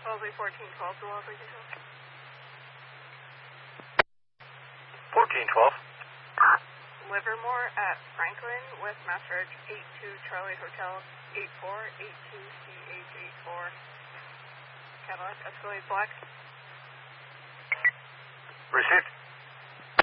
Wellesley 1412 to Wellesley Control. 1412. Livermore at Franklin with Master Edge 82 Charlie Hotel 8482CH84. Cadillac Escalade Black. Received.